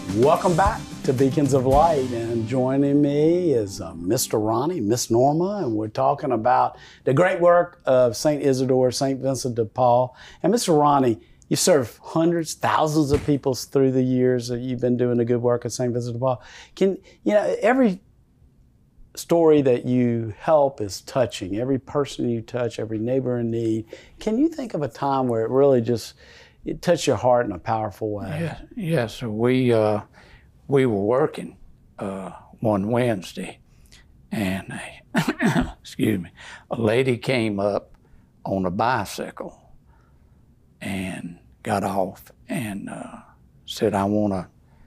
Welcome back to Beacons of Light, and joining me is Mr. Ronnie, Miss Norma, and we're talking about the great work of St. Isidore, St. Vincent de Paul. And Mr. Ronnie, you served hundreds, thousands of people through the years that you've been doing the good work at St. Vincent de Paul. Every story that you help is touching. Every person you touch, every neighbor in need. Can you think of a time where it really it touched your heart in a powerful way? Yes. We were working one Wednesday, and excuse me, a lady came up on a bicycle and got off and said, "I want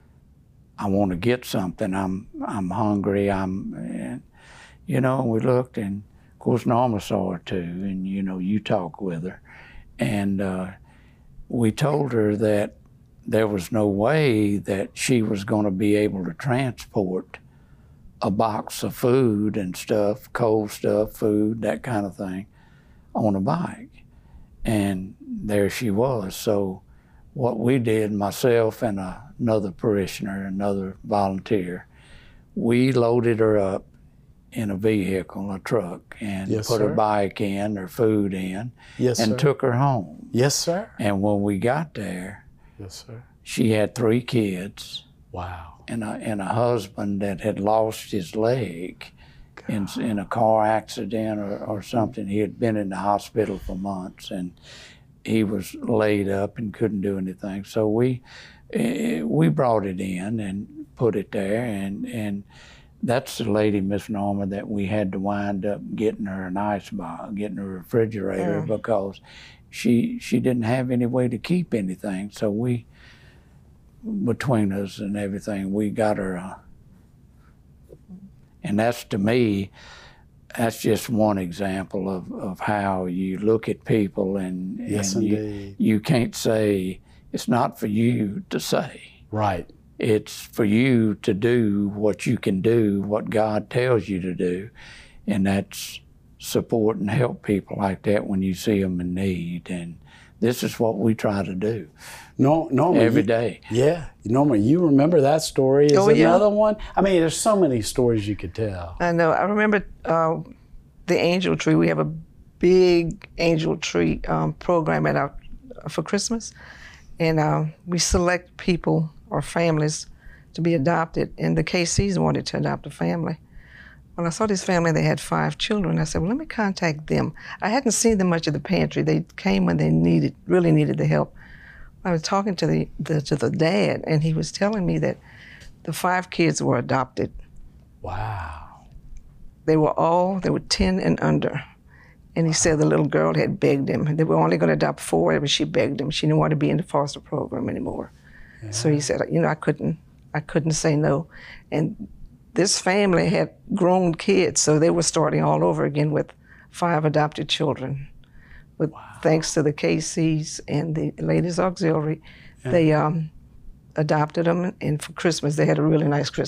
to get something. I'm hungry. And we looked, and of course Norma saw her too, and you talk with her, and we told her that there was no way that she was going to be able to transport a box of food and stuff, cold stuff, food, that kind of thing, on a bike. And there she was. So what we did, myself and another parishioner, another volunteer, we loaded her up in a vehicle, a truck, and put her bike in, her food in, and took her home. Yes, sir. And when we got there, she had 3 kids. Wow. And a husband that had lost his leg in a car accident or something. He had been in the hospital for months, and he was laid up and couldn't do anything. So we brought it in and put it there, and that's the lady, Miss Norma, that we had to wind up getting her an ice box, getting her a refrigerator, because she didn't have any way to keep anything. So we, between us and everything, we got her and that's, to me, that's just one example of how you look at people, and you can't say, it's not for you to say. Right. It's for you to do what you can do, what God tells you to do, and that's support and help people like that when you see them in need. And this is what we try to do. Norma, every day. Yeah. Norma, you remember that story? Is another one? I mean, there's so many stories you could tell. I know. I remember the angel tree. We have a big angel tree program for Christmas. And we select people or families to be adopted. And the KCs wanted to adopt a family. When I saw this family, they had 5 children. I said, well, let me contact them. I hadn't seen them much at the pantry. They came when they really needed the help. I was talking to the dad, and he was telling me that the 5 kids were adopted. Wow. They were 10 and under. And he said the little girl had begged him. They were only going to adopt 4, but she begged him. She didn't want to be in the foster program anymore. Yeah. So he said, I couldn't say no. And this family had grown kids, so they were starting all over again with 5 adopted children. With thanks to the KCs and the Ladies Auxiliary, they adopted them, and for Christmas they had a really nice Christmas.